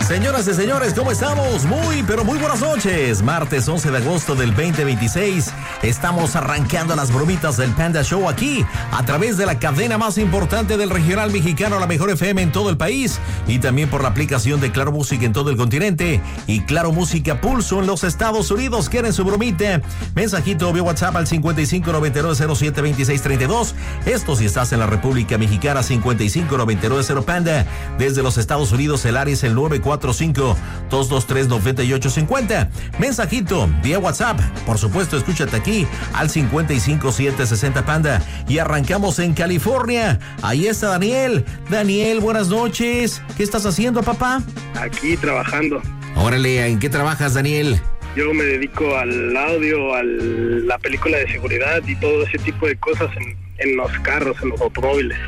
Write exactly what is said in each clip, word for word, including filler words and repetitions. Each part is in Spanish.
Señoras y señores, ¿cómo estamos? Muy, pero muy buenas noches. Martes once de agosto del veinte veintiséis. Estamos arrancando las bromitas del Panda Show aquí, a través de la cadena más importante del regional mexicano, la Mejor F M en todo el país, y también por la aplicación de Claro Música en todo el continente y Claro Música Pulso en los Estados Unidos. ¿Quieren su bromita? Mensajito vía WhatsApp al cincuenta y cinco noventa y nueve cero siete veintiséis treinta y dos. Esto si estás en la República Mexicana, cincuenta y cinco noventa y nueve cero Panda. Desde los Estados Unidos, el área es el nueve cuatro cinco, dos dos tres, nueve ocho cinco cero. Mensajito vía WhatsApp. Por supuesto, escúchate aquí al cincuenta y cinco siete sesenta Panda. Y arrancamos en California. Ahí está Daniel. Daniel, buenas noches. ¿Qué estás haciendo, papá? Aquí trabajando. Órale, ¿en qué trabajas, Daniel? Yo me dedico al audio, a la película de seguridad y todo ese tipo de cosas en, en los carros, en los automóviles.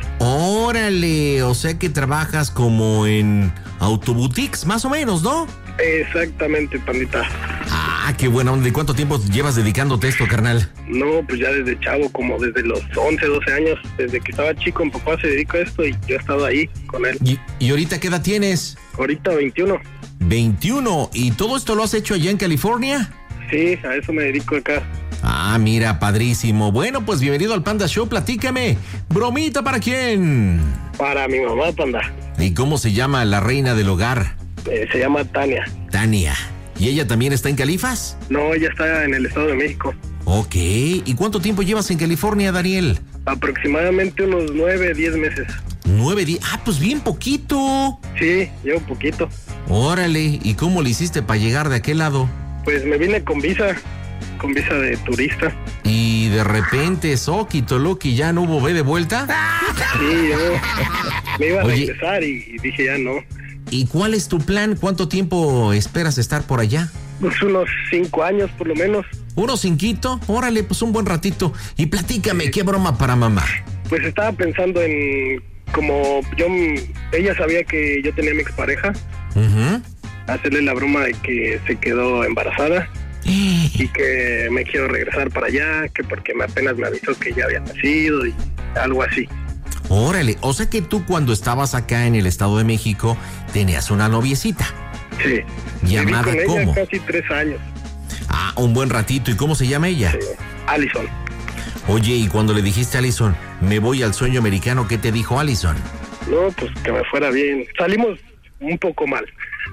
Órale, o sea que trabajas como en autoboutiques, más o menos, ¿no? Exactamente, pandita. Ah, qué buena onda. ¿De cuánto tiempo llevas dedicándote a esto, carnal? No, pues ya desde chavo, como desde los once, doce años. Desde que estaba chico, mi papá se dedica a esto y yo he estado ahí con él. ¿Y, y ahorita qué edad tienes? Ahorita veintiuno. veintiuno. ¿Y todo esto lo has hecho allá en California? Sí, a eso me dedico acá. Ah, mira, padrísimo. Bueno, pues bienvenido al Panda Show. Platícame. ¿Bromita para quién? Para mi mamá, panda. ¿Y cómo se llama la reina del hogar? Eh, se llama Tania. Tania. ¿Y ella también está en Califas? No, ella está en el Estado de México. Ok. ¿Y cuánto tiempo llevas en California, Daniel? Aproximadamente unos nueve, diez meses. Nueve, diez. Ah, pues bien poquito. Sí, llevo poquito. Órale. ¿Y cómo le hiciste para llegar de aquel lado? Pues me vine con visa, con visa de turista. Y de repente, Soki, Toloki, ¿ya no hubo ve de vuelta? Sí, yo me iba a Oye, regresar y, y dije ya no. ¿Y cuál es tu plan? ¿Cuánto tiempo esperas estar por allá? Pues unos cinco años por lo menos. ¿Unos cinquito? Órale, pues un buen ratito. Y platícame, sí. ¿Qué broma para mamá? Pues estaba pensando en, como yo, ella sabía que yo tenía mi expareja, uh-huh. hacerle la broma de que se quedó embarazada y que me quiero regresar para allá, que porque me apenas me avisó que ya había nacido y algo así. Órale, o sea que tú cuando estabas acá en el Estado de México tenías una noviecita. Sí. ¿Llamada con cómo? Ella casi tres años. Ah, un buen ratito. ¿Y cómo se llama ella? Sí. Allison. Oye, y cuando le dijiste a Allison, me voy al sueño americano, ¿qué te dijo Allison? No, pues que me fuera bien. Salimos un poco mal.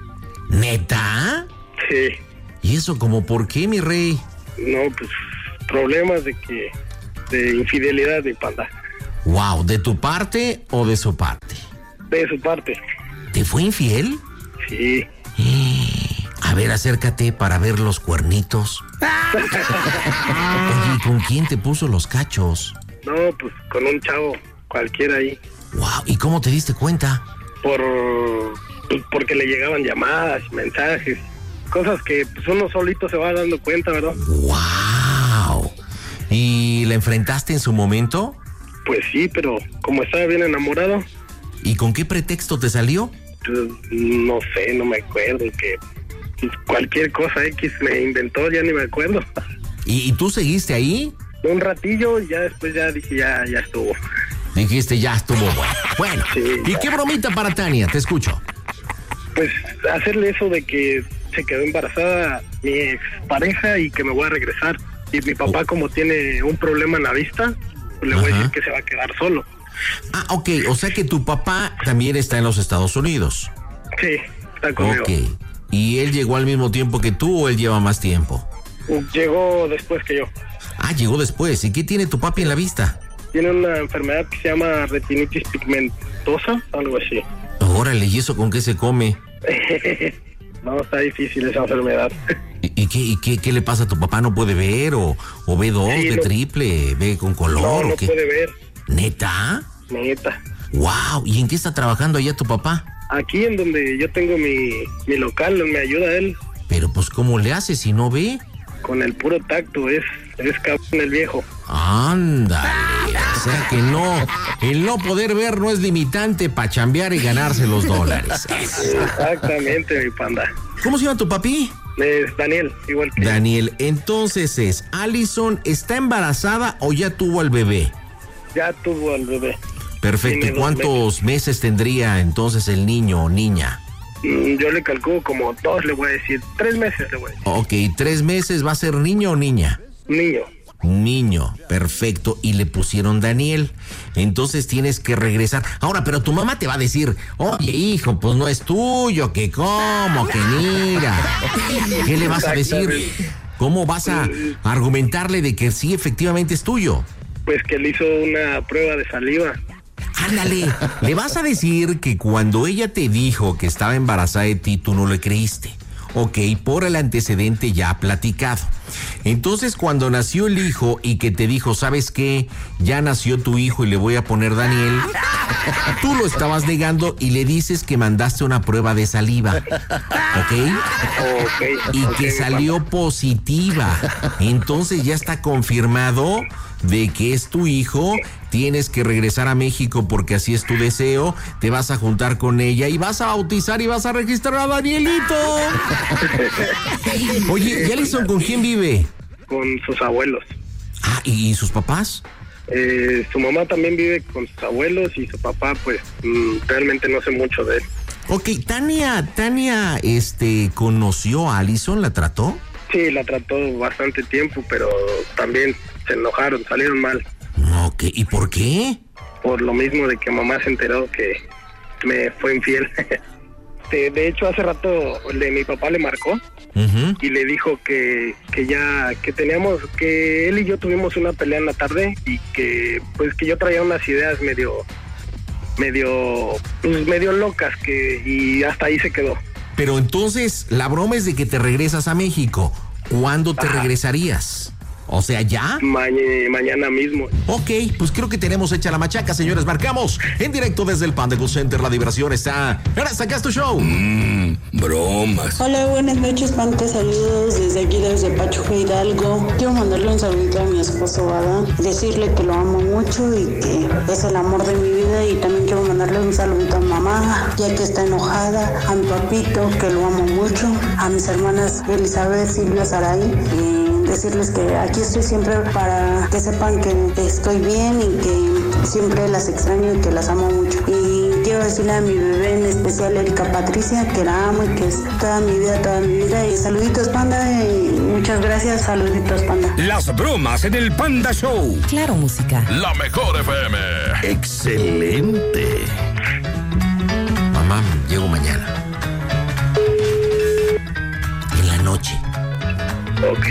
¿Neta? Sí. ¿Y eso como por qué, mi rey? No, pues problemas de que, de infidelidad de panda. Wow, ¿de tu parte o de su parte? De su parte. ¿Te fue infiel? Sí. A ver, acércate para ver los cuernitos. Oye, ¿con quién te puso los cachos? No, pues con un chavo cualquiera ahí. Wow, ¿y cómo te diste cuenta? Por pues porque le llegaban llamadas, mensajes, cosas que pues uno solito se va dando cuenta, ¿verdad? Wow. ¿Y la enfrentaste en su momento? Pues sí, pero como estaba bien enamorado. ¿Y con qué pretexto te salió? Pues no sé, no me acuerdo, que pues, cualquier cosa X me inventó, ya ni me acuerdo. ¿Y, y tú seguiste ahí? Un ratillo y ya después ya dije, ya, ya estuvo. Dijiste, ya estuvo bueno. Bueno, sí, ¿y ya. qué bromita para Tania? Te escucho. Pues hacerle eso de que se quedó embarazada mi expareja y que me voy a regresar. Y mi papá, oh. como tiene un problema en la vista, pues le Ajá. voy a decir que se va a quedar solo. Ah, ok, o sea que tu papá también está en los Estados Unidos. Sí, está conmigo. Ok, ¿y él llegó al mismo tiempo que tú o él lleva más tiempo? Llegó después que yo. Ah, llegó después. ¿Y qué tiene tu papi en la vista? Tiene una enfermedad que se llama retinitis pigmentosa, algo así. Órale, ¿y eso con qué se come? No, está difícil esa enfermedad. ¿Y, y, qué, y qué, qué le pasa a tu papá? ¿No puede ver? ¿O, o ve dos, sí, ve no, triple, ve con color? No, no ¿o qué? puede ver. ¿Neta? Neta. Wow, ¿y en qué está trabajando allá tu papá? Aquí en donde yo tengo mi, mi local, me ayuda él. Pero pues, ¿cómo le hace si no ve? Con el puro tacto, es, es cabrón el viejo. Ándale, o sea que no, el no poder ver no es limitante para chambear y ganarse los dólares. Exactamente, mi panda. ¿Cómo se llama tu papi? Es Daniel, igual que Daniel, entonces es, ¿Allison está embarazada o ya tuvo al bebé? Ya tuvo al bebé. Perfecto, ¿y cuántos meses. meses tendría entonces el niño o niña? Yo le calculo como dos, le voy a decir. Tres meses le voy a decir. Ok, tres meses. ¿Va a ser niño o niña? Niño. Niño, perfecto. Y le pusieron Daniel. Entonces tienes que regresar. Ahora, pero tu mamá te va a decir, oye, hijo, pues no es tuyo, que cómo, que mira. ¿Qué le vas a decir? ¿Cómo vas a argumentarle de que sí, efectivamente es tuyo? Pues que le hizo una prueba de saliva. Ándale, le vas a decir que cuando ella te dijo que estaba embarazada de ti, tú no le creíste. Ok, por el antecedente ya platicado. Entonces, cuando nació el hijo y que te dijo, ¿sabes qué? Ya nació tu hijo y le voy a poner Daniel. Tú lo estabas negando y le dices que mandaste una prueba de saliva. ¿Ok? Okay, y okay, que salió positiva. Entonces ya está confirmado de que es tu hijo. Tienes que regresar a México porque así es tu deseo. Te vas a juntar con ella y vas a bautizar y vas a registrar a Danielito. Oye, ¿y Alison con quién vive? Con sus abuelos. Ah, ¿y sus papás? Eh, su mamá también vive con sus abuelos y su papá, pues, mmm, realmente no sé mucho de él. Ok, Tania, Tania, este, ¿conoció a Alison? ¿La trató? Sí, la trató bastante tiempo, pero también se enojaron, salieron mal. Ok, ¿y por qué? Por lo mismo de que mamá se enteró que me fue infiel. de, de hecho, hace rato le, mi papá le marcó uh-huh. y le dijo que, que ya, que teníamos, que él y yo tuvimos una pelea en la tarde y que, pues, que yo traía unas ideas medio, medio, pues, medio locas que, y hasta ahí se quedó. Pero entonces, la broma es de que te regresas a México. ¿Cuándo te Ajá. regresarías? O sea, ¿ya? Ma- mañana mismo. Ok, pues creo que tenemos hecha la machaca, señores. Marcamos en directo desde el Panda Cool Center. La diversión está... Ahora sacas tu show. Mmm, bromas. Hola, buenas noches, Panda. Saludos desde aquí, desde Pachuca, Hidalgo. Quiero mandarle un saludito a mi esposo, Adán. Decirle que lo amo mucho y que es el amor de mi vida. Y también quiero mandarle un saludito a mamá, ya que está enojada. A mi papito, que lo amo mucho. A mis hermanas Elizabeth, Silvia, Saray. Y decirles que aquí estoy siempre para que sepan que estoy bien y que siempre las extraño y que las amo mucho. Y quiero decirle a mi bebé, en especial Erika Patricia, que la amo y que es toda mi vida, toda mi vida. Y saluditos, Panda, y muchas gracias, saluditos, Panda. Las bromas en el Panda Show. Claro, música. La mejor F M. Excelente. Mamá, llego mañana. En la noche. Ok.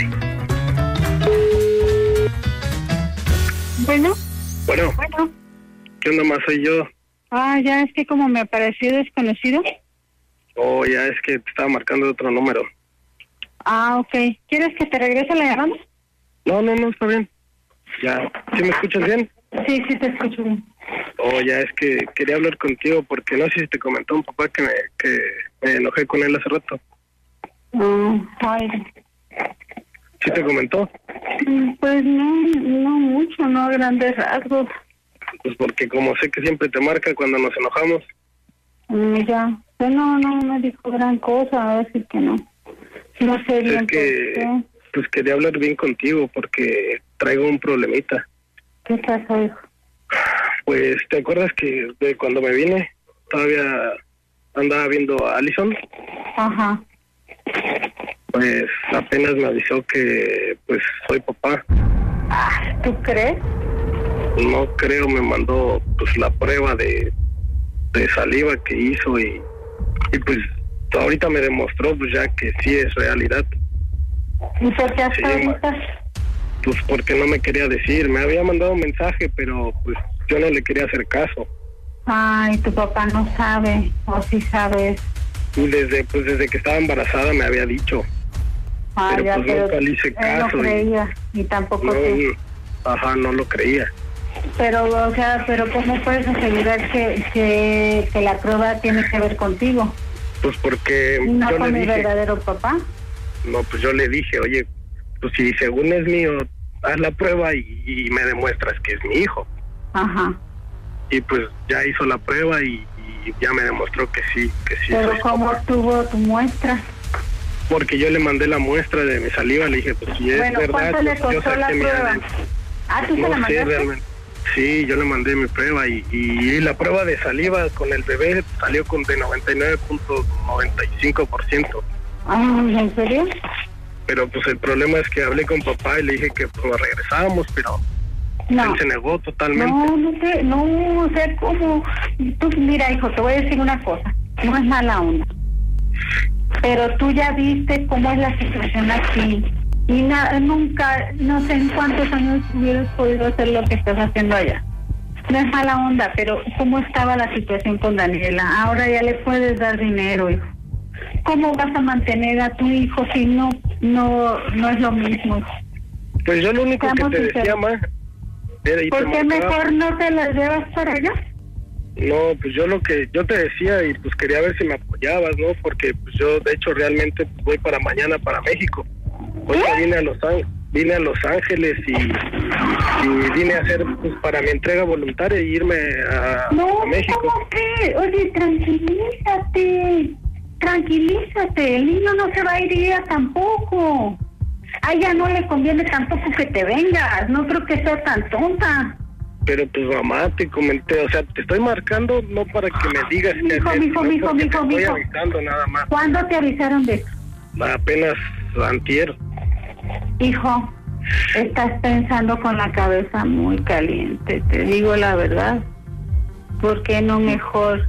Bueno. Bueno. Bueno. ¿Qué onda más soy yo? Ah, ya es que como me apareció desconocido. Oh, ya es que te estaba marcando de otro número. Ah, ok. ¿Quieres que te regrese la llamada? No, no, no, está bien. Ya, ¿sí me escuchas bien? Sí, sí te escucho bien. Oh, ya es que quería hablar contigo porque no sé si te comentó un papá que me, que me enojé con él hace rato. Uh, ay. ¿Sí te comentó? Pues no, no mucho, no a grandes rasgos. Pues porque como sé que siempre te marca cuando nos enojamos. Mm, ya, pues no, no me dijo gran cosa, a ver si que no. No sé bien Es que, por qué. pues quería hablar bien contigo porque traigo un problemita. ¿Qué pasó, hijo? Pues, ¿te acuerdas que de cuando me vine todavía andaba viendo a Alison? Ajá. Pues apenas me avisó que pues soy papá. ¿Tú crees? No creo, me mandó pues la prueba de, de saliva que hizo y, y pues ahorita me demostró pues ya que sí es realidad. ¿Y por qué hasta Sí, ahorita? Pues porque no me quería decir, me había mandado un mensaje pero pues yo no le quería hacer caso. Ay, tu papá no sabe, o sí sabes. Y desde pues desde que estaba embarazada me había dicho. Ah, pero ya, pues pero nunca le hice él caso. no y- creía, y, tampoco no, tú. ajá, no lo creía. Pero, o sea, pero ¿cómo puedes asegurar que, que, que la prueba tiene que ver contigo? Pues porque ¿No yo con le mi dije, verdadero papá? no, pues yo le dije, oye, pues si según es mío, haz la prueba y, y me demuestras que es mi hijo. Ajá. Y pues ya hizo la prueba y, y ya me demostró que sí, que sí. Pero soy ¿cómo papá. tuvo tu muestra? Porque yo le mandé la muestra de mi saliva, le dije, pues si es Bueno, verdad, ¿cuánto le pues, yo costó la saqué mi prueba? A D N. Ah, ¿tú se la No sé mandaste? realmente. Sí, yo le mandé mi prueba y, y la prueba de saliva con el bebé salió con de noventa y nueve punto noventa y cinco por ciento. Ah, ¿en serio? Pero pues el problema es que hablé con papá y le dije que pues nos regresábamos, pero no. Él se negó totalmente. No, no sé, no, o sea, ¿cómo? Tú, mira, hijo, te voy a decir una cosa, no es mala onda, pero tú ya viste cómo es la situación aquí. Y na, nunca, no sé en cuántos años hubieras podido hacer lo que estás haciendo allá. No es mala onda, pero ¿cómo estaba la situación con Daniela? Ahora ya le puedes dar dinero, hijo. ¿Cómo vas a mantener a tu hijo si no no no es lo mismo, hijo? Pues yo lo único Estamos que te decía, ma, era y ¿por qué mejor no te las llevas para allá? No, pues yo lo que yo te decía y pues quería ver si me apoyabas, ¿no? Porque pues yo de hecho realmente pues, voy para mañana para México. Hoy ¿Eh? vine a Los Ángeles, vine a Los Ángeles y, y vine a hacer pues para mi entrega voluntaria y irme a, no, a México. ¿Cómo que? Oye, tranquilízate, tranquilízate, el niño no se va a ir ya tampoco. A ella no le conviene tampoco que te vengas, no creo que sea tan tonta. Pero pues mamá, te comenté, o sea, te estoy marcando no para que me digas que mijo, hacer, mijo, no mijo, mijo, te mijo. estoy avisando nada más. ¿Cuándo te avisaron de eso? Apenas antier. Hijo, estás pensando con la cabeza muy caliente, te digo la verdad. ¿Por qué no mejor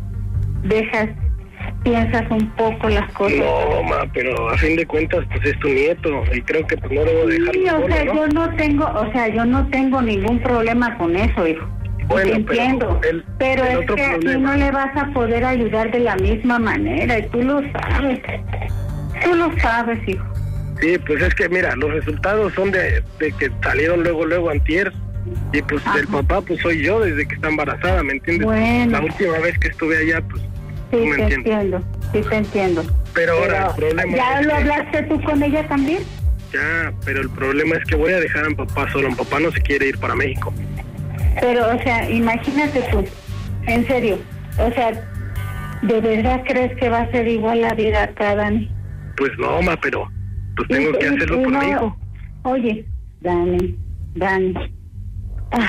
dejas, piensas un poco las cosas? No, ma, pero a fin de cuentas, pues es tu nieto y creo que pues no debo dejarlo sí, o solo, sea, ¿no? yo no tengo, o sea, yo no tengo ningún problema con eso, hijo. Bueno, te entiendo, pero, el, pero el es que problema. aquí no le vas a poder ayudar de la misma manera y tú lo sabes. Tú lo sabes, hijo. Sí, pues es que mira, los resultados son de, de que salieron luego, luego antier. Y pues Ajá. el papá pues soy yo desde que está embarazada, ¿me entiendes? Bueno. La última vez que estuve allá, pues sí, tú me te entiendes. entiendo, sí te entiendo. Pero, pero ahora el problema ¿ya es lo que, hablaste tú con ella también? Ya, pero el problema es que voy a dejar a mi papá solo. Mi papá no se quiere ir para México. Pero, o sea, imagínate tú, en serio, o sea, ¿de verdad crees que va a ser igual la vida acá, Dani? Pues no, ma, pero pues tengo y, que hacerlo y, por no, mi hijo. Oye, Dani, Dani. Ah.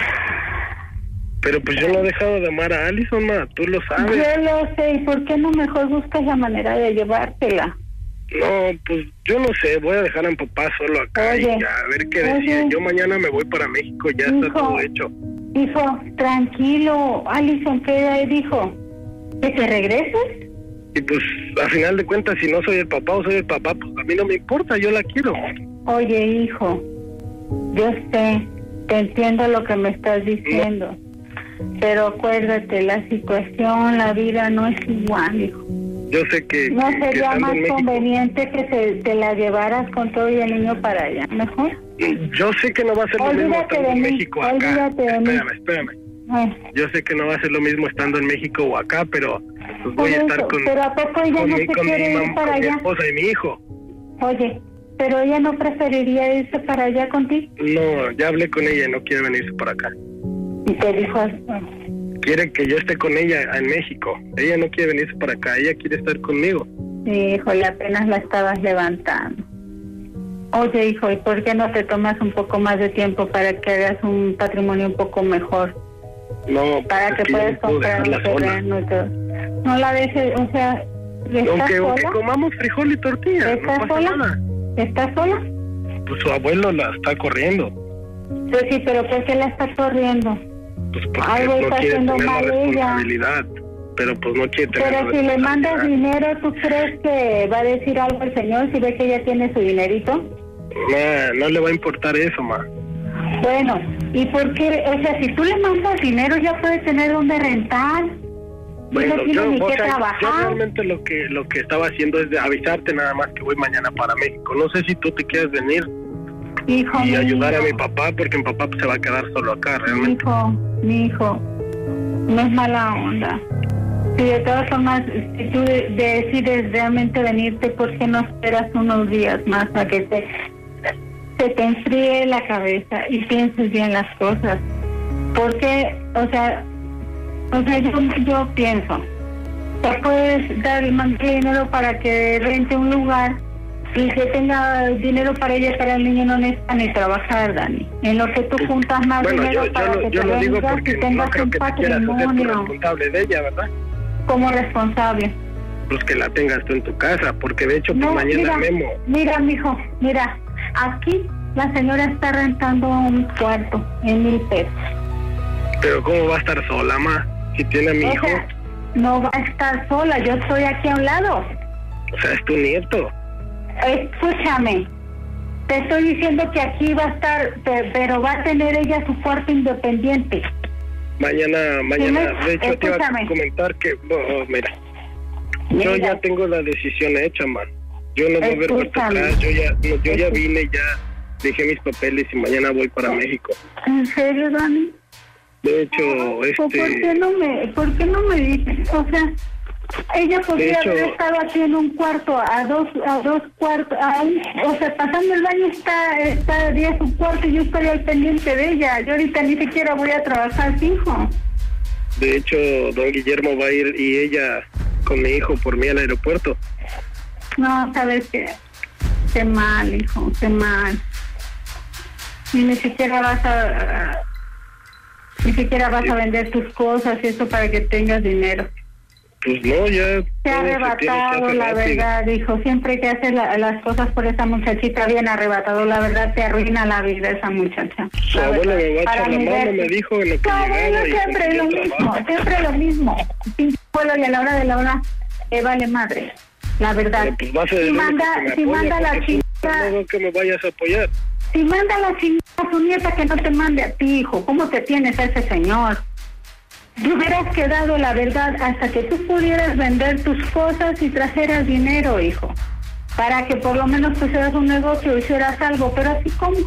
Pero pues yo no he dejado de amar a Alison, ma, tú lo sabes. Yo lo sé, ¿y por qué no mejor buscas la manera de llevártela? No, pues yo no sé, voy a dejar a mi papá solo acá oye, y ya, a ver qué decía. Yo mañana me voy para México, ya hijo, está todo hecho. Hijo, tranquilo, Alison, ¿qué dijo? ¿Que te regreses? Y pues, a final de cuentas, si no soy el papá o soy el papá, pues a mí no me importa, yo la quiero. Oye, hijo, yo sé, te entiendo lo que me estás diciendo, no. Pero acuérdate, la situación, la vida no es igual, hijo. Yo sé que... ¿No que, sería que más México, conveniente que te, te la llevaras con todo y el niño para allá? ¿Mejor? Yo sé que no va a ser olvídate lo mismo estando en mí, México acá. De espérame, mí. espérame. Ay. Yo sé que no va a ser lo mismo estando en México o acá, pero pues voy eso, a estar con, pero ¿a poco ella con, no mi, se con, quiere mi, ir mam, para con allá? mi esposa y mi hijo. Oye, ¿pero ella no preferiría irse para allá contigo? No, ya hablé con ella y no quiere venirse para acá. ¿Y te dijo eso? Quiere que yo esté con ella en México. Ella no quiere venirse para acá, ella quiere estar conmigo. Híjole, apenas la estabas levantando. Oye, hijo, ¿y por qué no te tomas un poco más de tiempo para que hagas un patrimonio un poco mejor? No, para que, que puedas comprar un terreno y todo. No la dejes, o sea, ¿estás aunque, sola? Aunque comamos frijol y tortilla, ¿Estás no pasa sola? nada. ¿Estás sola? Pues su abuelo la está corriendo. Sí, sí, pero ¿por qué la está corriendo? Pues porque algo no está quiere haciendo tener mal la responsabilidad. Ella. Pero pues no quiere tener Pero si le mandas dinero, ¿tú crees que va a decir algo el señor si ve que ella tiene su dinerito? No, no le va a importar eso, ma. Bueno, ¿y por qué? O sea, si tú le mandas dinero ya puede tener donde rentar. Bueno, no tiene yo, ni o que sea, trabajar. yo realmente lo que lo que estaba haciendo es de avisarte nada más que voy mañana para México. No sé si tú te quieres venir hijo y ayudar hijo. a mi papá, porque mi papá pues, se va a quedar solo acá, realmente. Hijo, mi hijo, no es mala onda. Si de todas formas, si tú de, decides realmente venirte, ¿por qué no esperas unos días más a que te, se te enfríe la cabeza y pienses bien las cosas? Porque, o sea, o sea, yo, yo pienso, te puedes dar el dinero para que rente un lugar y que tenga dinero para ella y para el niño. No necesita ni trabajar, Dani. En lo que tú juntas más bueno, dinero yo, para yo, que yo te lo digo vengas porque y tengas no creo un que te quieras hacer tu patrimonio responsable de ella, ¿verdad? como responsable. Pues que la tengas tú en tu casa, porque de hecho, pues No, mañana mira, Memo. mira, mijo, mira, aquí la señora está rentando un cuarto en mil pesos. Pero ¿cómo va a estar sola, ma? Si tiene a mi O hijo. sea, no va a estar sola, yo estoy aquí a un lado. O sea, es tu nieto. Escúchame, te estoy diciendo que aquí va a estar, pe- pero va a tener ella su cuarto independiente. Mañana, mañana, me- de hecho te iba a escúchame. comentar que, oh, mira, yo Mira. ya tengo la decisión hecha, man. Yo no voy a ver vuelta Escúchame. atrás, yo ya, no, yo ya vine, ya dejé mis papeles y mañana voy para México. ¿En serio, Dani? De hecho, ¿O ¿Por qué este, no me, por qué no me dices? O sea, ella podría hecho- haber estado aquí en un cuarto, a dos, a dos cuartos, a un- o sea, pasando el baño está, estaría su cuarto y yo estaría al pendiente de ella. Yo ahorita ni siquiera voy a trabajar fijo. de hecho, don Guillermo va a ir y ella con mi hijo por mí al aeropuerto. No, sabes qué, qué mal, hijo, qué mal. Y ni siquiera vas a, ni siquiera vas a vender tus cosas y eso para que tengas dinero. Pues no, ya Te ha todo se tiene que arrebatado, hacer la rápido. verdad, hijo. Siempre que haces la- las cosas por esa muchachita bien arrebatado, la verdad te arruina la vida esa muchacha. Su La abuelo verdad, me va a para echar la mi mano, ver- me dijo en lo que Tu abuelo llegaba y siempre es lo consiguió mismo, trabajo. siempre lo mismo. Pinche abuelo y a la hora de la hora te vale madre, la verdad. Pero pues vas a Si decirle manda, que me si apoya, manda la porque, pues, chingada, no que me vayas a apoyar. si manda la chingada a su nieta que no te mande a ti, hijo. ¿Cómo te tienes a ese señor? Te hubieras quedado, la verdad, hasta que tú pudieras vender tus cosas y trajeras dinero, hijo. Para que por lo menos pusieras un negocio, hicieras algo. Pero así como...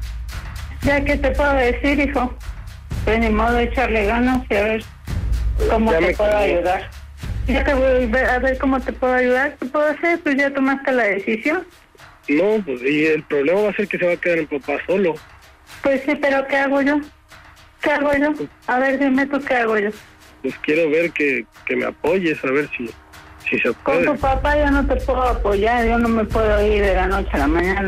Ya que te puedo decir, hijo. Pues ni modo de echarle ganas y a ver cómo Ya te me puedo calmé. ayudar. Ya te voy a ver, a ver cómo te puedo ayudar. ¿Qué puedo hacer? Pues ya tomaste la decisión. No, pues y el problema va a ser que se va a quedar el papá solo. Pues sí, pero ¿qué hago yo? ¿Qué hago yo? A ver, dime tú qué hago yo. Pues quiero ver que, que me apoyes, a ver si, si se Con puede. tu papá yo no te puedo apoyar, yo no me puedo ir de la noche a la mañana.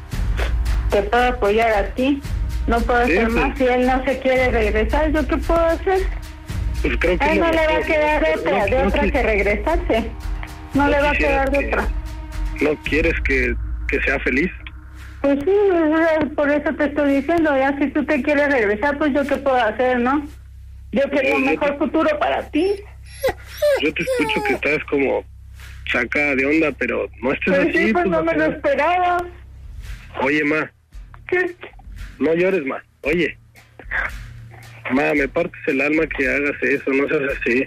Te puedo apoyar a ti, no puedo Sí, hacer pues. más. Si él no se quiere regresar, ¿yo qué puedo hacer? Pues creo que A él no lo le va a mejor- quedar de otra, de no, otra no, que regresarse. No le va a quisiera quedar de que- otra. No quieres que, que sea feliz. Pues sí, eh, por eso te estoy diciendo, ya si tú te quieres regresar, pues yo qué puedo hacer, ¿no? Yo quiero un Yo- yo mejor te- futuro para ti. Yo te escucho que estás como sacada de onda, pero no estés Pues así. sí, pues pues, no me lo o sea, esperaba. Oye, ma, ¿Qué? no llores, ma. Oye. Ma, me partes el alma que hagas eso, no seas así.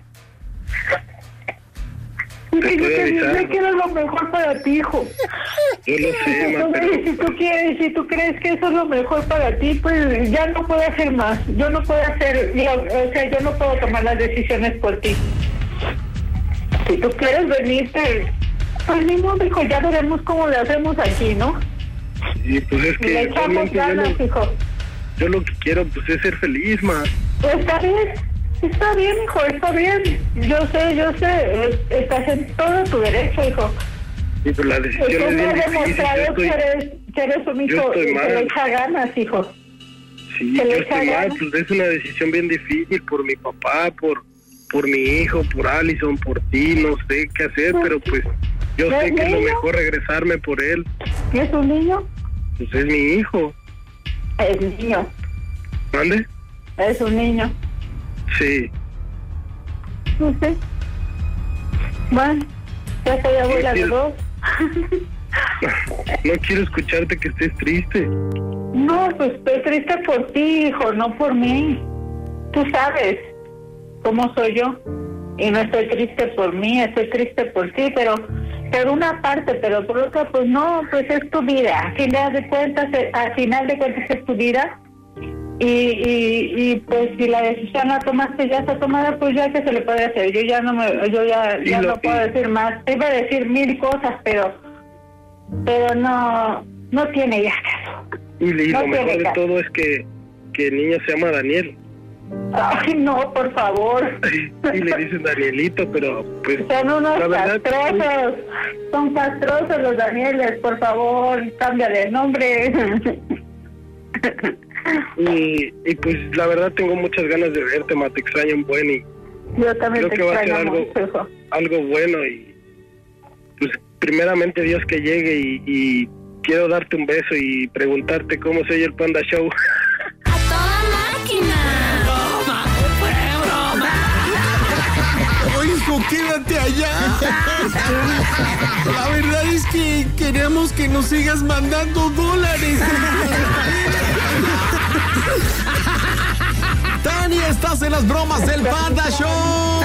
Es Te que yo, estoy te- yo avisando. quiero lo mejor para ti, hijo. Yo lo sé, ma, Entonces, pero... si tú quieres, si tú crees que eso es lo mejor para ti, pues ya no puedo hacer más. Yo no puedo hacer, yo- o sea, yo no puedo tomar las decisiones por ti. Si tú quieres venirte, pues ni modo, hijo, ya veremos cómo le hacemos aquí, ¿no? Y pues es Y le que echamos realmente yo ganas, lo, hijo. yo lo que quiero pues es ser feliz, ma. Pues está bien, está bien, hijo, está bien. Yo sé, yo sé, es- estás en todo tu derecho, hijo. Y pues la Tú decisión es me bien has difícil. Yo demostrado que estoy, eres, que eres un yo hijo estoy que mal. le echa ganas, hijo. sí, que yo le estoy echa mal, ganas. pues es una decisión bien difícil por mi papá, por por mi hijo, por Allison, por ti, no sé qué hacer, pero pues yo ¿No sé es que es lo niño? mejor regresarme por él. ¿Es un niño? Pues es mi hijo. Es niño, ¿Mande? es un niño. Sí. No sé. Bueno, ya soy abuela de Sí, sí. dos. No quiero escucharte que estés triste. No, pues estoy triste por ti, hijo, no por mí. Tú sabes cómo soy yo. Y no estoy triste por mí, estoy triste por ti, pero por una parte, pero por otra, pues no, pues es tu vida. A final de cuentas, eh, al final de cuentas es tu vida. Y, y, y pues si la decisión la tomaste, ya está tomada, pues ya que se le puede hacer. Yo ya no me, yo ya, Y ya lo- no puedo y- decir más. Iba a decir mil cosas, pero, pero no, no tiene ya caso. Y, y No lo mejor tiene de caso. todo es que, que el niño se llama Daniel. Ay, no, por favor. Sí, le dicen Danielito, pero pues... Son unos la verdad, castrosos. Son castrosos los Danieles, por favor, cámbiale el nombre. Y, y pues la verdad tengo muchas ganas de verte, ma, te extraño un buen y... Yo también creo te que va a ser extraño algo, mucho. algo bueno y... Pues primeramente Dios que llegue y, y quiero darte un beso y preguntarte cómo se oye el Panda Show. ¡A toda máquina! ¡Broma! ¡Fue broma! Oye, hijo, quédate allá. La verdad es que queremos que nos sigas mandando dólares. Tania, estás en las bromas del Panda Show.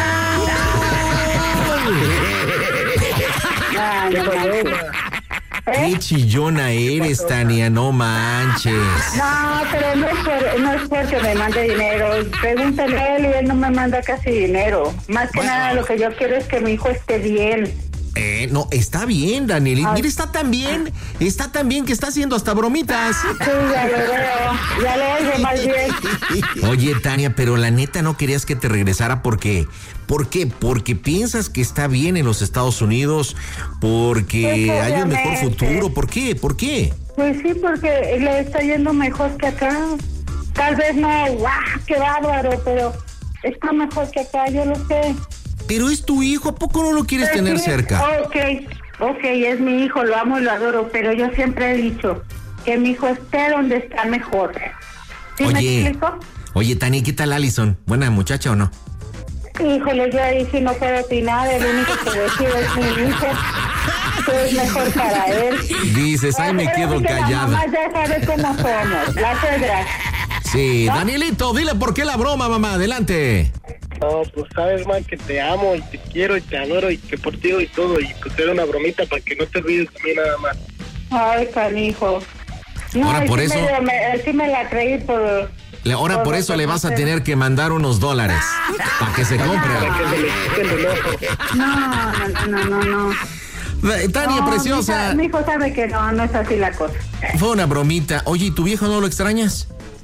Ay, no manches. Qué chillona eres, Tania, no manches. No, pero no es, por, no es porque me mande dinero. Pregúntale a él y él no me manda casi dinero. Más que Bueno. nada lo que yo quiero es que mi hijo esté bien. Eh, no, está bien, Daniel. Ay. Mira, está tan bien, está tan bien que está haciendo hasta bromitas. Sí, ya lo veo. Ya lo oigo más bien. Oye, Tania, pero la neta no querías que te regresara porque... ¿Por qué? Porque piensas que está bien en los Estados Unidos, porque Pues, hay un mejor obviamente. futuro. ¿Por qué? ¿Por qué? Pues sí, porque le está yendo mejor que acá. Tal vez no, guau, qué bárbaro, pero está mejor que acá, yo lo sé. Pero es tu hijo, ¿a poco no lo quieres Pero tener sí, cerca? Ok, ok, es mi hijo, lo amo y lo adoro, pero yo siempre he dicho que mi hijo esté donde está mejor. ¿Sí me Oye, explico? oye, Tania, ¿qué tal Allison? ¿Buena muchacha o no? Híjole, yo ahí sí no puedo opinar, el único que decide es mi hijo, que es mejor para él. Dices, ay, me Pero quedo sí que callada. La mamá ya sabe cómo somos, las cedras. Sí, Danielito, dile por qué la broma, mamá, adelante. No, pues sabes, man, que te amo y te quiero y te adoro y que por ti y todo. Y pues era una bromita para que no te olvides de mí nada más. Ay, canijo. No, Ahora, y por sí eso- Me, me- sí me la creí por... Le- Ahora por eso le vas a tener que mandar unos dólares para que se compre. Para que se le quite el enojo. No, no, no, no, no. Eh, Tania, No, preciosa, Mi hijo, mi hijo sabe que no, no es así la cosa. fue una bromita. Oye, ¿y tu viejo no lo extrañas?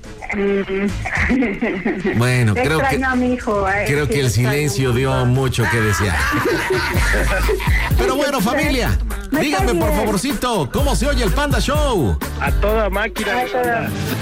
Mm. Bueno, creo que... Extraño a mi hijo. eh, Creo sí, que el extraño silencio un dio montón. mucho que desear. Pero bueno, familia, Me díganme cae por bien. favorcito, ¿cómo se oye el Panda Show? A toda máquina. Ay, pero-